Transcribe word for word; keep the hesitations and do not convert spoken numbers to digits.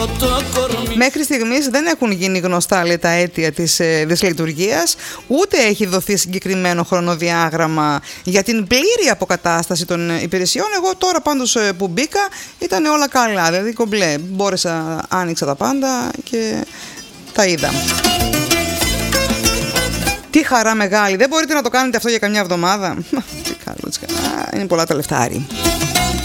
Μέχρι στιγμής δεν έχουν γίνει γνωστά, λέει, τα αίτια της ε, δυσλειτουργίας, ούτε έχει δοθεί συγκεκριμένο χρονοδιάγραμμα για την πλήρη αποκατάσταση των υπηρεσιών. Εγώ τώρα πάντως ε, που μπήκα ήταν όλα καλά, δηλαδή κομπλέ, μπόρεσα, άνοιξα τα πάντα και τα είδα. Τι χαρά μεγάλη, δεν μπορείτε να το κάνετε αυτό για καμιά εβδομάδα? Τι καλό, είναι πολλά τα λεφτάρι.